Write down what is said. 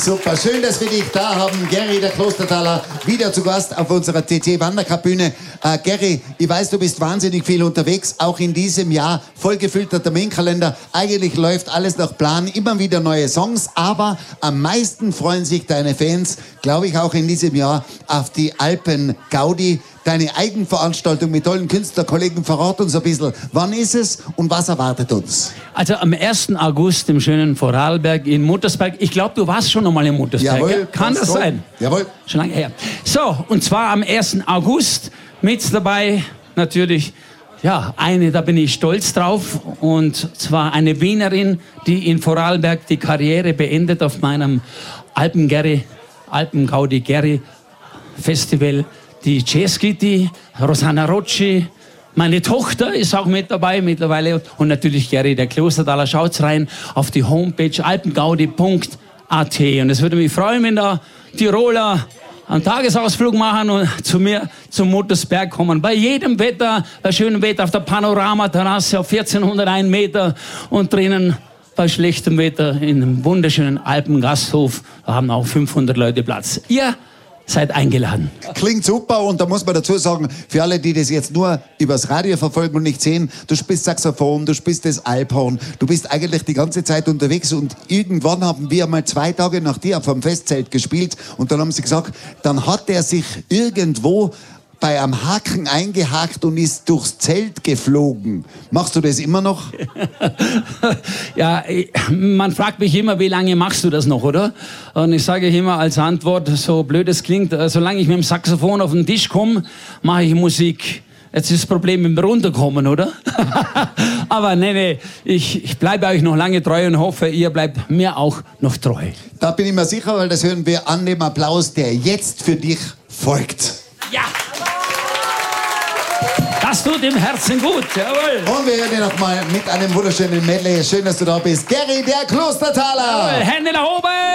Super, schön, dass wir dich da haben. Gary, der Klostertaler, wieder zu Gast auf unserer TT-Wandercup-Bühne. Gary, ich weiß, du bist wahnsinnig viel unterwegs, auch in diesem Jahr vollgefüllter Terminkalender. Eigentlich läuft alles nach Plan, immer wieder neue Songs, aber am meisten freuen sich deine Fans, glaube ich, auch in diesem Jahr auf die Alpen-Gaudi. Deine Eigenveranstaltung mit tollen Künstlerkollegen, verrat uns ein bisschen, wann ist es und was erwartet uns? Also am 1. August im schönen Vorarlberg in Muttersberg. Ich glaube, du warst schon einmal in Muttersberg. Jawohl, gell? Kann das sein? Jawohl. Schon lange her. So, und zwar am 1. August mit dabei natürlich, ja, eine, da bin ich stolz drauf. Und zwar eine Wienerin, die in Vorarlberg die Karriere beendet auf meinem Alpen-Gaudi-Gary-Festival. Die Jazzkitty, Rosanna Rocci, meine Tochter ist auch mit dabei mittlerweile und natürlich Gary, der Klostertaler. Schaut's rein auf die Homepage alpengaudi.at und es würde mich freuen, wenn da Tiroler einen Tagesausflug machen und zu mir zum Muttersberg kommen. Bei jedem Wetter, bei schönem Wetter auf der Panoramaterrasse auf 1401 Meter und drinnen bei schlechtem Wetter in einem wunderschönen Alpengasthof. Da haben auch 500 Leute Platz. Ihr seid eingeladen. Klingt super und da muss man dazu sagen, für alle, die das jetzt nur übers Radio verfolgen und nicht sehen, du spielst Saxophon, du spielst das Alphorn, du bist eigentlich die ganze Zeit unterwegs und irgendwann haben wir mal 2 Tage nach dir auf einem Festzelt gespielt und dann haben sie gesagt, dann hat er sich irgendwo bei einem Haken eingehakt und ist durchs Zelt geflogen. Machst du das immer noch? Ja, man fragt mich immer, wie lange machst du das noch, oder? Und ich sage immer als Antwort, so blöd es klingt, solange ich mit dem Saxophon auf den Tisch komme, mache ich Musik. Jetzt ist das Problem mit dem Runterkommen, oder? Aber nee, ich bleibe euch noch lange treu und hoffe, ihr bleibt mir auch noch treu. Da bin ich mir sicher, weil das hören wir an dem Applaus, der jetzt für dich folgt. Ja! Das tut dem Herzen gut, jawohl. Und wir hören ihn nochmal mit einem wunderschönen Medley. Schön, dass du da bist. Gary, der Klostertaler. Jawohl, Hände nach oben.